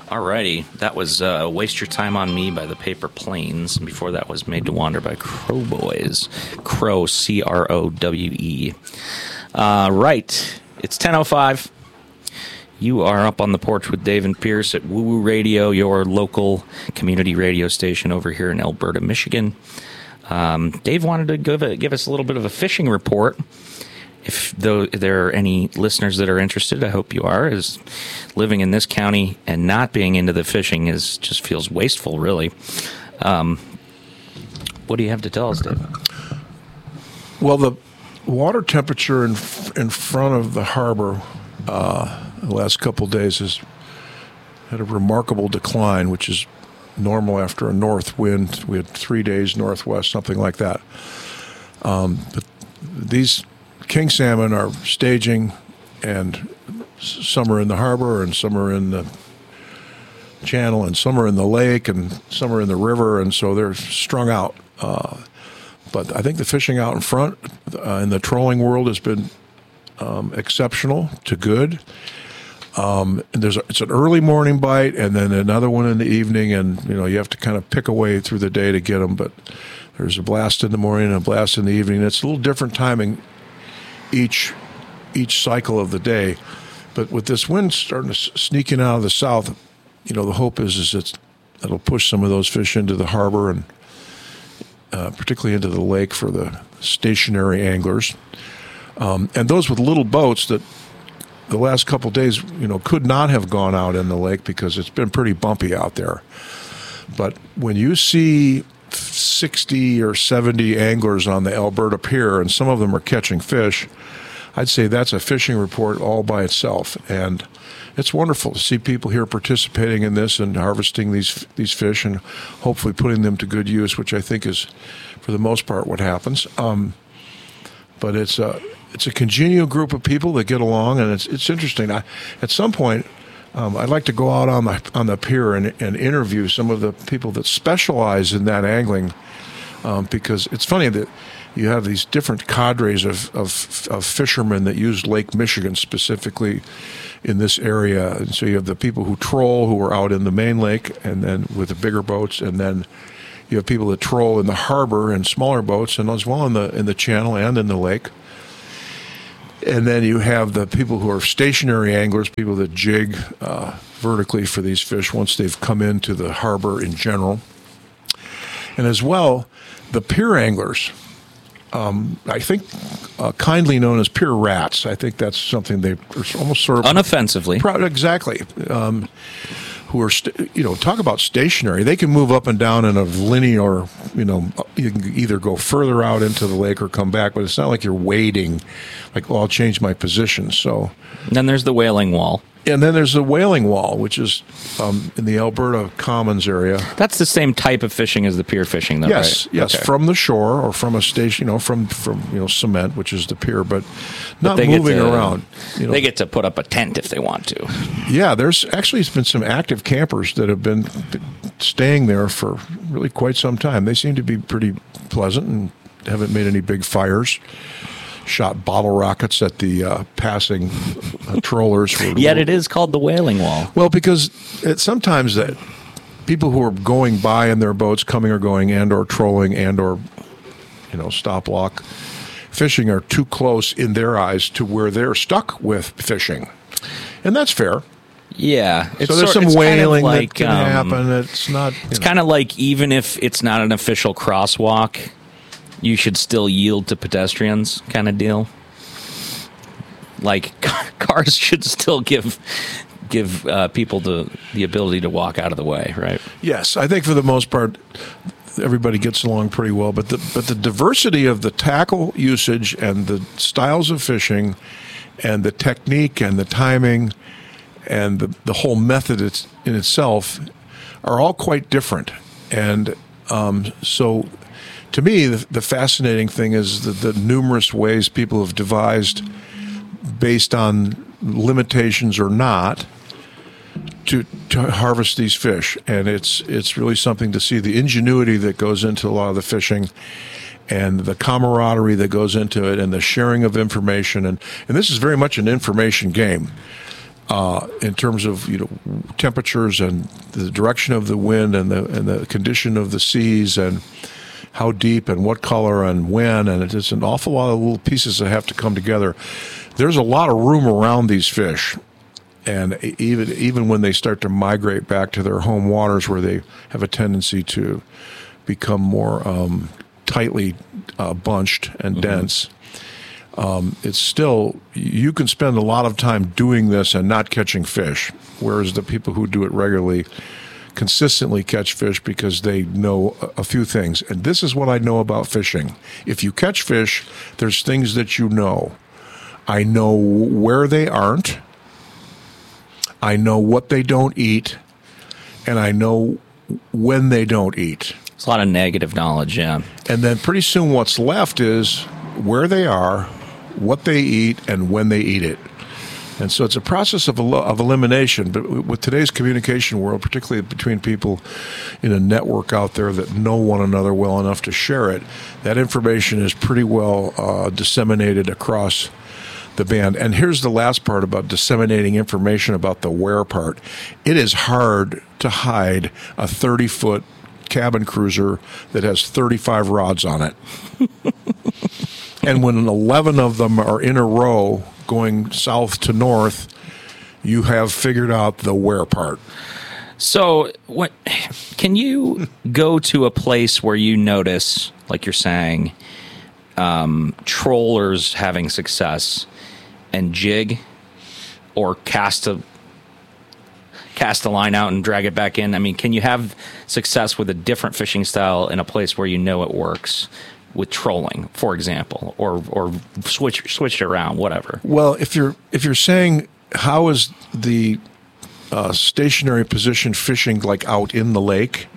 Alrighty, that was Waste Your Time on Me by the Paper Planes, and before that was Made to Wander by Crow Boys. Crow, C-R-O-W-E. Right, it's 10:05. You are up on the porch with Dave and Pierce at Woo Woo Radio, your local community radio station over here in Alberta, Michigan. Dave wanted to give us a little bit of a fishing report. If there are any listeners that are interested, I hope you are, as living in this county and not being into the fishing just feels wasteful, really. What do you have to tell us, Dave? Well, the water temperature in front of the harbor the last couple of days has had a remarkable decline, which is normal after a north wind. We had 3 days northwest, something like that. But these king salmon are staging, and some are in the harbor, and some are in the channel, and some are in the lake, and some are in the river, and so they're strung out. But I think the fishing out in front in the trolling world has been exceptional to good. And it's an early morning bite, and then another one in the evening, and you have to kind of pick away through the day to get them. But there's a blast in the morning and a blast in the evening. It's a little different timing each cycle of the day. But with this wind starting to sneak in out of the south, the hope is it'll push some of those fish into the harbor and particularly into the lake for the stationary anglers. And those with little boats that the last couple of days, could not have gone out in the lake because it's been pretty bumpy out there. But when you see 60 or 70 anglers on the Alberta Pier, and some of them are catching fish, I'd say that's a fishing report all by itself. And it's wonderful to see people here participating in this and harvesting these fish and hopefully putting them to good use, which I think is, for the most part, what happens. But it's a congenial group of people that get along, and it's interesting. At some point, I'd like to go out on the pier and interview some of the people that specialize in that angling, because it's funny that you have these different cadres of fishermen that use Lake Michigan specifically in this area. And so you have the people who troll, who are out in the main lake, and then with the bigger boats, and then you have people that troll in the harbor in smaller boats, and as well in the channel and in the lake. And then you have the people who are stationary anglers, people that jig vertically for these fish once they've come into the harbor in general. And as well, the pier anglers, I think kindly known as pier rats. I think that's something they are almost sort of... Unoffensively. Exactly. Who are, talk about stationary. They can move up and down in a linear, you can either go further out into the lake or come back, but it's not like you're waiting, like, I'll change my position. So then there's the whaling wall. And then there's the whaling wall, which is in the Alberta Commons area. That's the same type of fishing as the pier fishing, though, yes, right? Yes, okay. From the shore or from a station, from cement, which is the pier, but not moving around. They get to put up a tent if they want to. Yeah, there's actually been some active campers that have been staying there for really quite some time. They seem to be pretty pleasant and haven't made any big fires. Shot bottle rockets at the passing trollers. Yet it is called the whaling wall. Well, because sometimes that people who are going by in their boats, coming or going, and or trolling, and or stop lock fishing, are too close in their eyes to where they're stuck with fishing, and that's fair. Yeah. So there's some whaling that can happen. It's not. It's kind of like, even if it's not an official crosswalk, you should still yield to pedestrians, kind of deal. Like, cars should still give people the ability to walk out of the way, right? Yes, I think for the most part, everybody gets along pretty well. But the diversity of the tackle usage and the styles of fishing and the technique and the timing and the whole method in itself are all quite different. And so... To me, the fascinating thing is the numerous ways people have devised, based on limitations or not, to harvest these fish. And it's really something to see the ingenuity that goes into a lot of the fishing, and the camaraderie that goes into it, and the sharing of information. And this is very much an information game. in terms of temperatures and the direction of the wind and the condition of the seas and how deep and what color and when, and it's an awful lot of little pieces that have to come together. There's a lot of room around these fish, and even when they start to migrate back to their home waters where they have a tendency to become more tightly bunched and dense, it's still, you can spend a lot of time doing this and not catching fish, whereas the people who do it regularly consistently catch fish because they know a few things. And this is what I know about fishing. If you catch fish, there's things that you know. I know where they aren't, I know what they don't eat, and I know when they don't eat. It's a lot of negative knowledge, yeah. And then pretty soon what's left is where they are, what they eat, and when they eat it. And so it's a process of elimination. But with today's communication world, particularly between people in a network out there that know one another well enough to share it, that information is pretty well disseminated across the band. And here's the last part about disseminating information about the where part. It is hard to hide a 30-foot cabin cruiser that has 35 rods on it. And when 11 of them are in a row going south to north, you have figured out the where part. So can you go to a place where you notice, like you're saying, trollers having success and jig or cast a line out and drag it back in? I mean, can you have success with a different fishing style in a place where you know it works with trolling, for example, or switch it around, whatever? Well, if you're saying how is the stationary position fishing like out in the lake,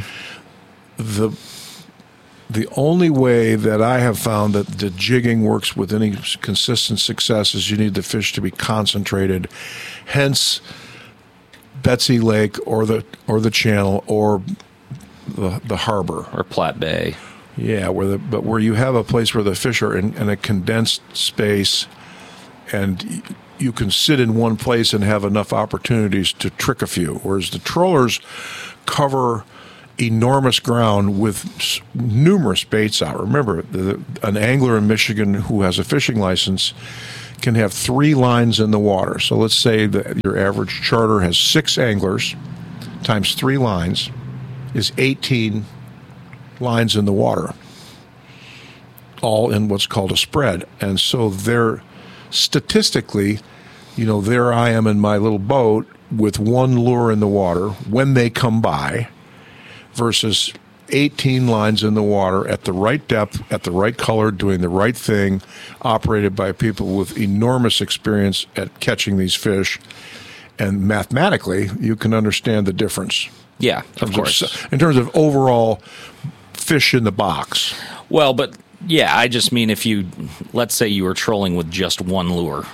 the only way that I have found that the jigging works with any consistent success is you need the fish to be concentrated. Hence, Betsy Lake or the Channel or the harbor or Platte Bay. Yeah, where you have a place where the fish are in a condensed space, and you can sit in one place and have enough opportunities to trick a few. Whereas the trollers cover enormous ground with numerous baits out. Remember, an angler in Michigan who has a fishing license can have 3 lines in the water. So let's say that your average charter has 6 anglers times 3 lines is 18 lines in the water, all in what's called a spread. And so they're statistically, there I am in my little boat with 1 lure in the water when they come by versus 18 lines in the water at the right depth, at the right color, doing the right thing, operated by people with enormous experience at catching these fish. And mathematically, you can understand the difference. Yeah, of course. In terms of overall fish in the box. Well, but yeah, I just mean if let's say you were trolling with just 1 lure.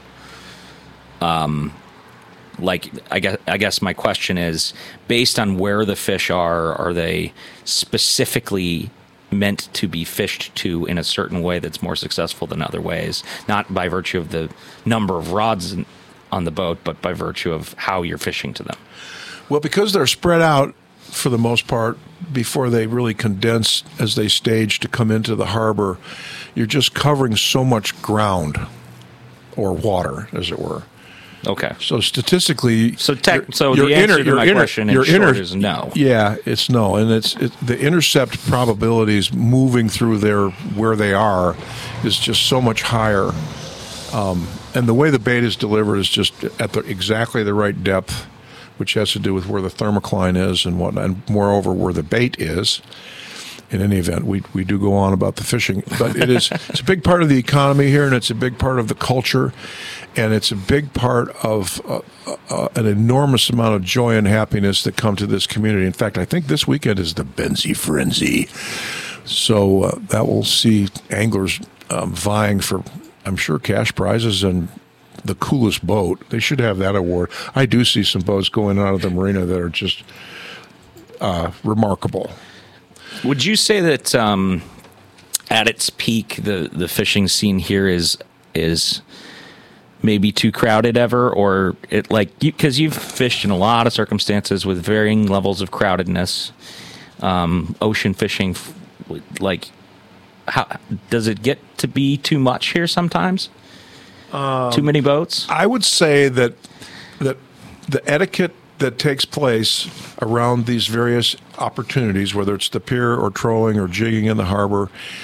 I guess my question is, based on where the fish are they specifically meant to be fished to in a certain way that's more successful than other ways? Not by virtue of the number of rods on the boat, but by virtue of how you're fishing to them. Well, because they're spread out for the most part before they really condense as they stage to come into the harbor, you're just covering so much ground or water, as it were. Okay. So statistically, the answer to my question in short is no. Yeah, it's no, and the intercept probabilities moving through where they are is just so much higher, and the way the bait is delivered is just at exactly the right depth, which has to do with where the thermocline is and whatnot, and moreover where the bait is. In any event, we do go on about the fishing, but it's a big part of the economy here, and it's a big part of the culture, and it's a big part of an enormous amount of joy and happiness that come to this community. In fact, I think this weekend is the Benzie Frenzy, so that will see anglers vying for, I'm sure, cash prizes and the coolest boat. They should have that award. I do see some boats going out of the marina that are just remarkable. Would you say that at its peak, the fishing scene here is maybe too crowded ever, or it like because you've fished in a lot of circumstances with varying levels of crowdedness. Ocean fishing, like, how does it get to be too much here sometimes? Too many boats? I would say that the etiquette that takes place around these various opportunities, whether it's the pier or trolling or jigging in the harbor,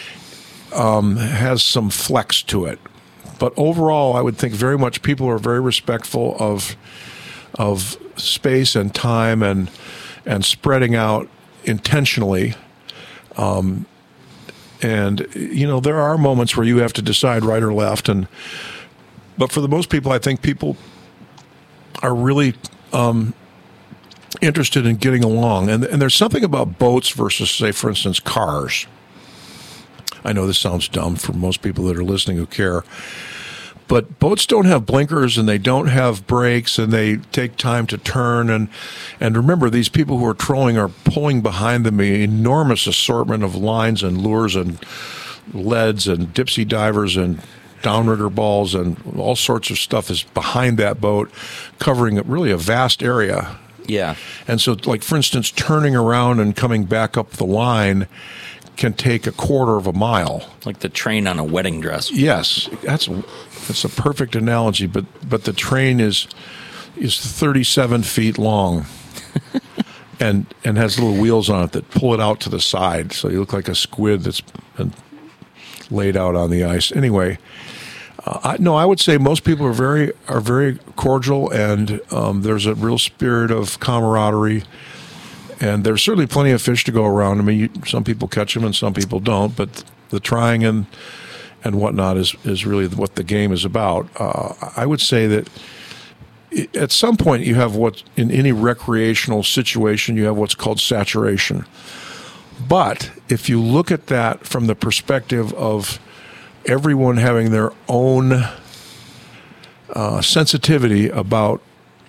has some flex to it. But overall, I would think very much people are very respectful of space and time and spreading out intentionally. And there are moments where you have to decide right or left, but for the most people, I think people are really interested in getting along. And there's something about boats versus, say, for instance, cars. I know this sounds dumb for most people that are listening who care, but boats don't have blinkers and they don't have brakes and they take time to turn. And remember, these people who are trolling are pulling behind them an enormous assortment of lines and lures and leads and dipsy divers and downrigger balls and all sorts of stuff is behind that boat, covering really a vast area. Yeah. And so, like, for instance, turning around and coming back up the line can take a quarter of a mile. Like the train on a wedding dress. Yes, that's a perfect analogy, but the train is 37 feet long and has little wheels on it that pull it out to the side, so you look like a squid that's been laid out on the ice. Anyway, I would say most people are very cordial, and there's a real spirit of camaraderie. And there's certainly plenty of fish to go around. I mean, some people catch them and some people don't, but the trying and whatnot is really what the game is about. I would say that at some point you have what, in any recreational situation, you have what's called saturation. But if you look at that from the perspective of everyone having their own sensitivity about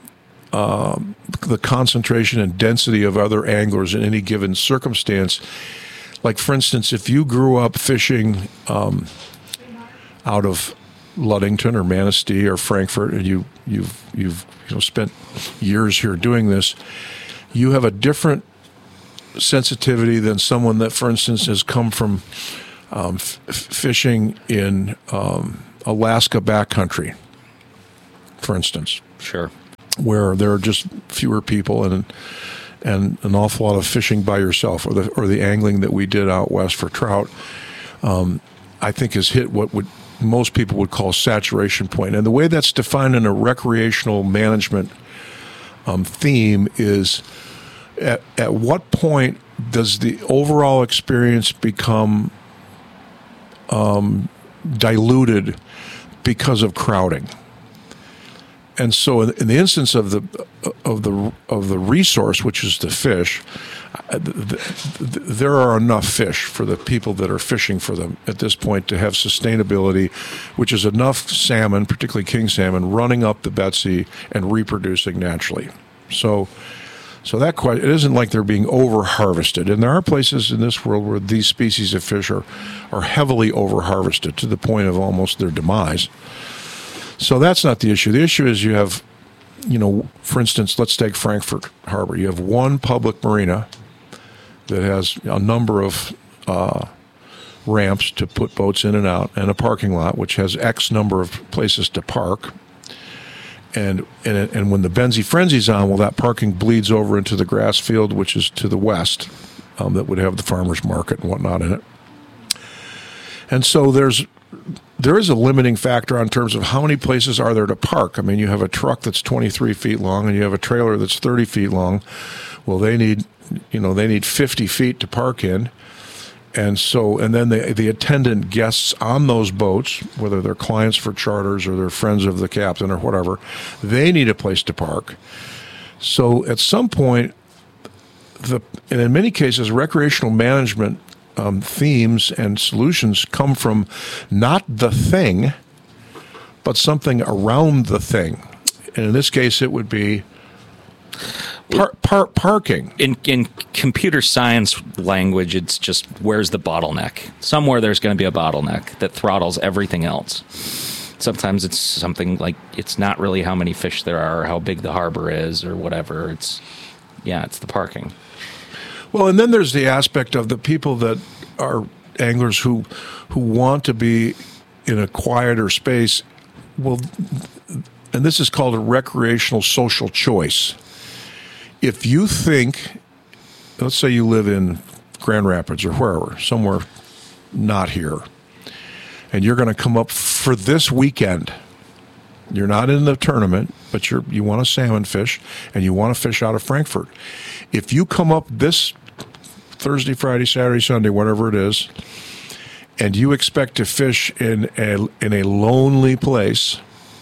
the concentration and density of other anglers in any given circumstance. Like, for instance, if you grew up fishing out of Ludington or Manistee or Frankfurt, and you've spent years here doing this, you have a different sensitivity than someone that, for instance, has come from fishing in Alaska backcountry, for instance. Sure. Where there are just fewer people and an awful lot of fishing by yourself, or the angling that we did out west for trout, I think has hit what most people would call saturation point. And the way that's defined in a recreational management theme is at what point does the overall experience become diluted because of crowding? And so, in the instance of the resource, which is the fish, there are enough fish for the people that are fishing for them at this point to have sustainability, which is enough salmon, particularly king salmon, running up the Betsy and reproducing naturally. So that it isn't like they're being over harvested, and there are places in this world where these species of fish are heavily over harvested to the point of almost their demise. So that's not the issue. The issue is you have, for instance, let's take Frankfurt Harbor. You have one public marina that has a number of ramps to put boats in and out, and a parking lot which has X number of places to park. And when the Benzie Frenzy's on, well, that parking bleeds over into the grass field, which is to the west, that would have the farmer's market and whatnot in it. And so there is a limiting factor in terms of how many places are there to park. I mean, you have a truck that's 23 feet long and you have a trailer that's 30 feet long. Well, they need 50 feet to park in. And then the attendant guests on those boats, whether they're clients for charters or they're friends of the captain or whatever, they need a place to park. So at some point, and in many cases, recreational management themes and solutions come from not the thing, but something around the thing. And in this case, it would be parking. In computer science language, it's just where's the bottleneck? Somewhere there's going to be a bottleneck that throttles everything else. Sometimes it's something like it's not really how many fish there are or how big the harbor is or whatever. It's the parking. Well, and then there's the aspect of the people that are anglers who want to be in a quieter space. Well, and this is called a recreational social choice. If you think, let's say you live in Grand Rapids or wherever, somewhere not here, and you're going to come up for this weekend. You're not in the tournament, but you want to salmon fish, and you want to fish out of Frankfurt. If you come up this Thursday, Friday, Saturday, Sunday, whatever it is, and you expect to fish in a lonely place,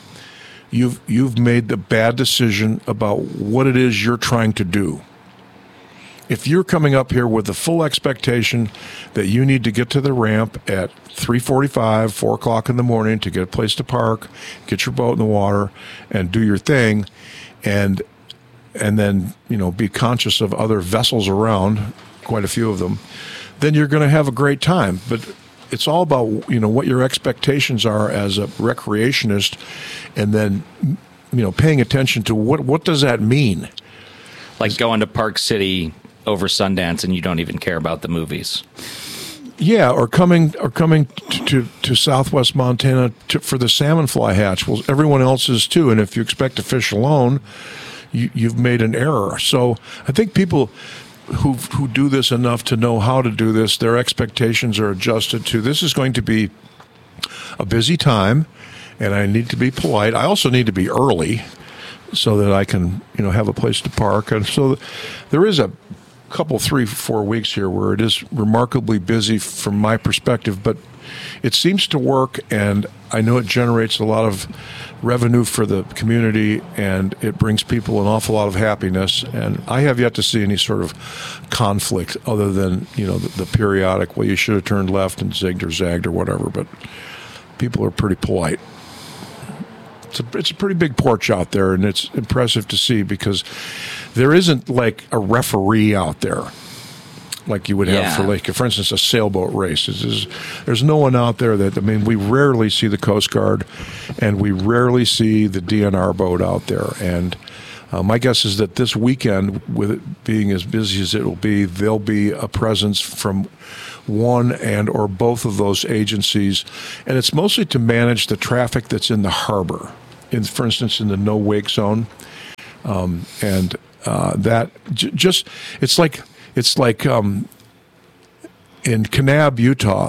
you've made the bad decision about what it is you're trying to do. If you're coming up here with the full expectation that you need to get to the ramp at 3:45, 4 o'clock in the morning to get a place to park, get your boat in the water, and do your thing, and then be conscious of other vessels around, quite a few of them, then you're going to have a great time. But it's all about what your expectations are as a recreationist, and then paying attention to what does that mean. Like going to Park City over Sundance and you don't even care about the movies. Yeah, or coming to Southwest Montana for the salmon fly hatch. Well, everyone else is too, and if you expect to fish alone, you've made an error. So I think people who do this enough to know how to do this, their expectations are adjusted to this is going to be a busy time, and I need to be polite. I also need to be early so that I can have a place to park. And so there is a couple, 3-4 weeks here where it is remarkably busy from my perspective, but it seems to work, and I know it generates a lot of revenue for the community, and it brings people an awful lot of happiness. And I have yet to see any sort of conflict other than the periodic, well, you should have turned left and zigged or zagged or whatever, but people are pretty polite. It's a pretty big porch out there, and it's impressive to see because there isn't like a referee out there like you would have for instance, a sailboat race. There's no one out there we rarely see the Coast Guard, and we rarely see the DNR boat out there. And my guess is that this weekend, with it being as busy as it will be, there'll be a presence from one and or both of those agencies, and it's mostly to manage the traffic that's in the harbor. For instance, in the no wake zone, that it's like in Kanab, Utah.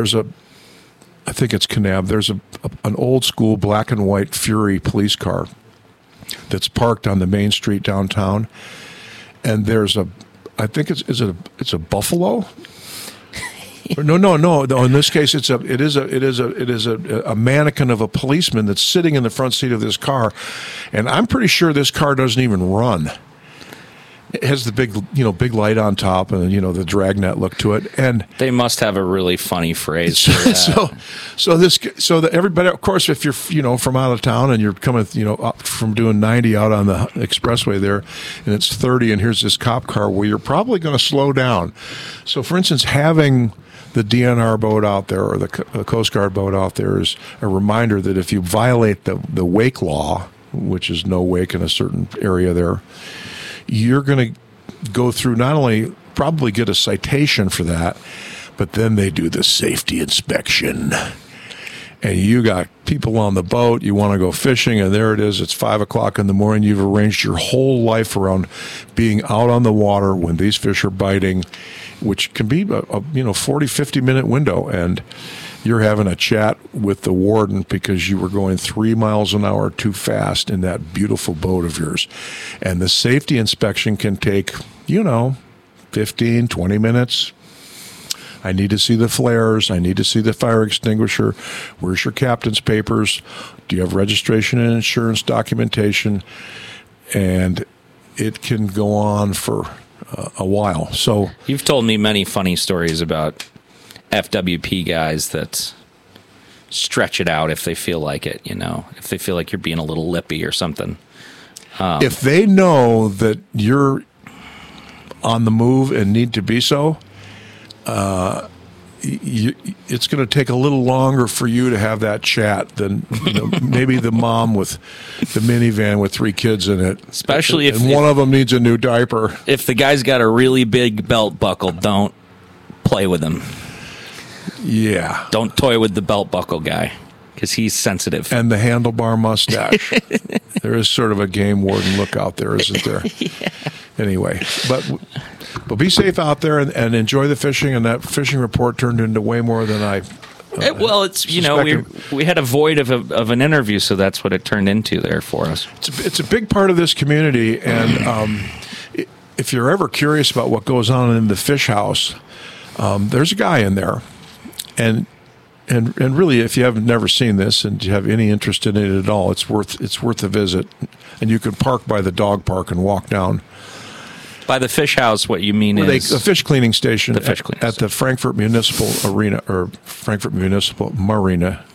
I think it's Kanab. There's an old school black and white Fury police car that's parked on the main street downtown, and there's I think it's a Buffalo. No. In this case, it is a mannequin of a policeman that's sitting in the front seat of this car, and I'm pretty sure this car doesn't even run. It has the big light on top, and the dragnet look to it. And they must have a really funny phrase for that. so that everybody, of course, if you're from out of town and you're coming up from doing 90 out on the expressway there, and it's 30, and here's this cop car, well, you're probably going to slow down. So, for instance, having the DNR boat out there or the Coast Guard boat out there is a reminder that if you violate the wake law, which is no wake in a certain area there, you're going to go through not only probably get a citation for that, but then they do the safety inspection. And you got people on the boat, you want to go fishing, and there it is, it's 5 o'clock in the morning. You've arranged your whole life around being out on the water when these fish are biting, which can be a 40, 50-minute window. And you're having a chat with the warden because you were going 3 miles an hour too fast in that beautiful boat of yours. And the safety inspection can take, 15, 20 minutes. I need to see the flares. I need to see the fire extinguisher. Where's your captain's papers? Do you have registration and insurance documentation? And it can go on for a while. So you've told me many funny stories about FWP guys that stretch it out if they feel like it, if they feel like you're being a little lippy or something. If they know that you're on the move and need to be so, it's going to take a little longer for you to have that chat than maybe the mom with the minivan with 3 kids in it. Especially if one of them needs a new diaper. If the guy's got a really big belt buckle, don't play with him. Yeah. Don't toy with the belt buckle guy because he's sensitive. And the handlebar mustache. There is sort of a game warden look out there, isn't there? Yeah. Anyway, but be safe out there and enjoy the fishing. And that fishing report turned into way more than I. Well, it's we had a void of an interview, so that's what it turned into there for us. It's a big part of this community, and if you're ever curious about what goes on in the fish house, there's a guy in there, and really, if you haven't never seen this and you have any interest in it at all, it's worth a visit. And you can park by the dog park and walk down. By the fish house, what you mean is a fish cleaning station at the Frankfurt Municipal Arena or Frankfurt Municipal Marina.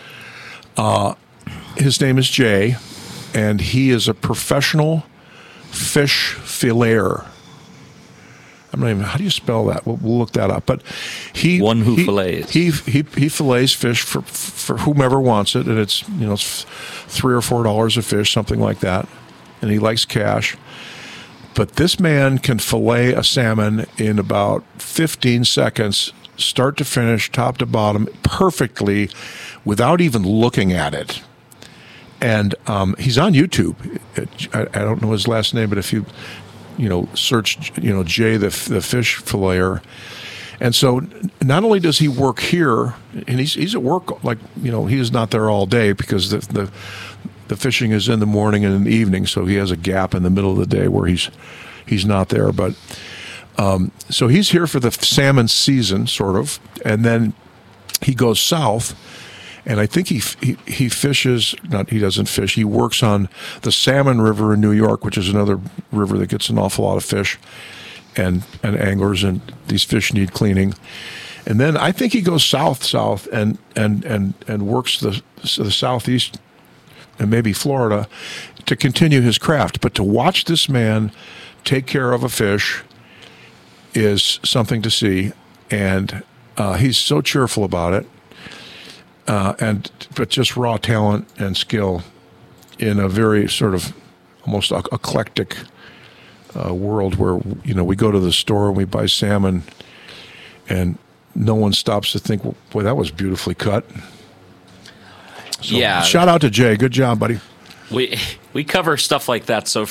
His name is Jay, and he is a professional fish filleter. I'm not even. How do you spell that? We'll look that up. But one who fillets. He fillets fish for whomever wants it, and it's $3 or $4 a fish, something like that. And he likes cash. But this man can fillet a salmon in about 15 seconds, start to finish, top to bottom, perfectly, without even looking at it. And he's on YouTube. I don't know his last name, but if you search, Jay the fish filleter. And so not only does he work here, and he's at work he is not there all day because the fishing is in the morning and in the evening, so he has a gap in the middle of the day where he's not there. But so he's here for the salmon season, sort of, and then he goes south. And I think he fishes. He doesn't fish. He works on the Salmon River in New York, which is another river that gets an awful lot of fish, and anglers, and these fish need cleaning. And then I think he goes south and works the southeast and maybe Florida to continue his craft. But to watch this man take care of a fish is something to see, and he's so cheerful about it. But just raw talent and skill in a very sort of almost eclectic world where we go to the store and we buy salmon, and no one stops to think, well, boy, that was beautifully cut. So, yeah. Shout out to Jay. Good job, buddy. We cover stuff like that so